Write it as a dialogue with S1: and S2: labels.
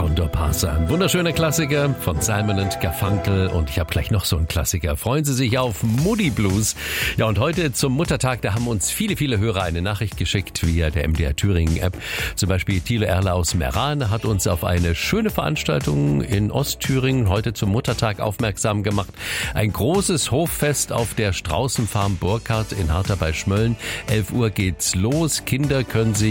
S1: Condorcet. Ein wunderschöner Klassiker von Simon & Garfunkel und ich habe gleich noch so einen Klassiker. Freuen Sie sich auf Moody Blues. Ja, und heute zum Muttertag, da haben uns viele Hörer eine Nachricht geschickt via der MDR Thüringen App. Zum Beispiel Thilo Erle aus Meran hat uns auf eine schöne Veranstaltung in Ostthüringen heute zum Muttertag aufmerksam gemacht. Ein großes Hoffest auf der Straußenfarm Burkhardt in Harter bei Schmölln. 11 Uhr geht's los. Kinder können sich